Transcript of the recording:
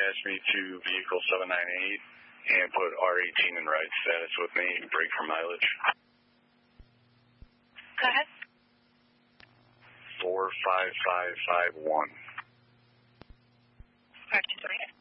asked me to vehicle 798 and put R18 in ride status with me and brake for mileage. Go ahead. 45551. 523.